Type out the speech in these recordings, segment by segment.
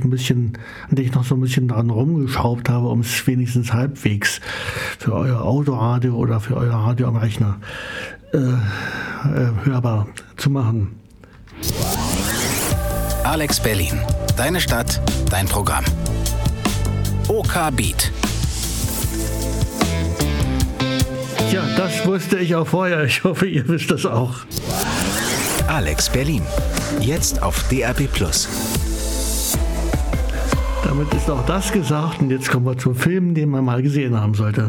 ein bisschen, an der ich noch so ein bisschen dran rumgeschraubt habe, um es wenigstens halbwegs für euer Autoradio oder für euer Radio am Rechner hörbar zu machen. Alex Berlin. Deine Stadt, dein Programm. OK Beat. Ja, das wusste ich auch vorher. Ich hoffe, ihr wisst das auch. Alex Berlin. Jetzt auf DAB+. Damit ist auch das gesagt und jetzt kommen wir zum Film, den man mal gesehen haben sollte.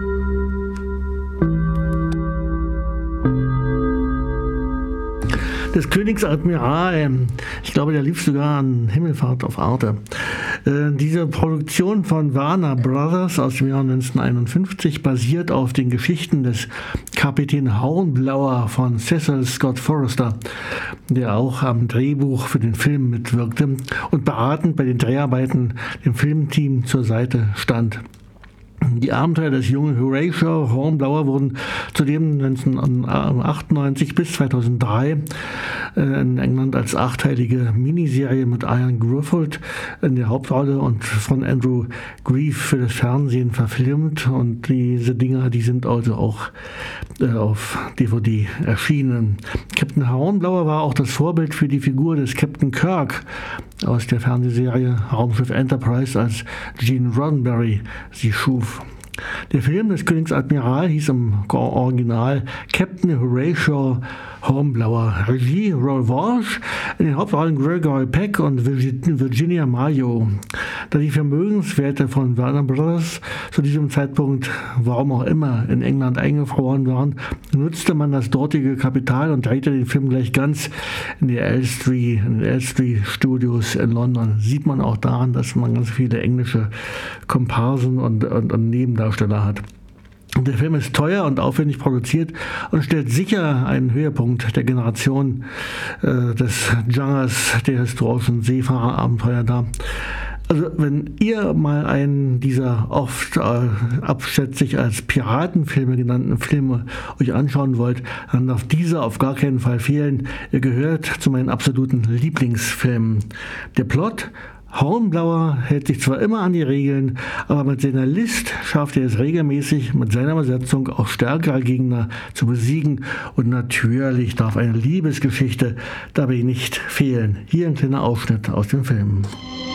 Des Königs Admiral, ich glaube, der lief sogar an Himmelfahrt auf Arte. Diese Produktion von Warner Brothers aus dem Jahr 1951 basiert auf den Geschichten des Kapitän Hornblower von Cecil Scott Forrester, der auch am Drehbuch für den Film mitwirkte und beratend bei den Dreharbeiten dem Filmteam zur Seite stand. Die Abenteuer des jungen Horatio Hornblower wurden zudem 1998 bis 2003 in England als 8-teilige Miniserie mit Ian Gruffudd in der Hauptrolle und von Andrew Grieve für das Fernsehen verfilmt. Und diese Dinger, die sind also auch auf DVD erschienen. Captain Hornblower war auch das Vorbild für die Figur des Captain Kirk aus der Fernsehserie Raumschiff Enterprise, als Gene Roddenberry sie schuf. Der Film des Königs Admiral hieß im Original Captain Horatio Hornblower. Regie Roy Walsh, in den Hauptrollen Gregory Peck und Virginia Mayo. Da die Vermögenswerte von Warner Brothers zu diesem Zeitpunkt, warum auch immer, in England eingefroren waren, nutzte man das dortige Kapital und drehte den Film gleich ganz in den Elstree Studios in London. Sieht man auch daran, dass man ganz viele englische Komparsen und Nebendarsteller hat. Der Film ist teuer und aufwendig produziert und stellt sicher einen Höhepunkt der Generation des Genres der historischen Seefahrerabenteuer dar. Also wenn ihr mal einen dieser oft abschätzig als Piratenfilme genannten Filme euch anschauen wollt, dann darf dieser auf gar keinen Fall fehlen. Ihr gehört zu meinen absoluten Lieblingsfilmen. Der Plot: Hornblower hält sich zwar immer an die Regeln, aber mit seiner List schafft er es regelmäßig, mit seiner Besetzung auch stärkere Gegner zu besiegen. Und natürlich darf eine Liebesgeschichte dabei nicht fehlen. Hier ein kleiner Ausschnitt aus dem Film.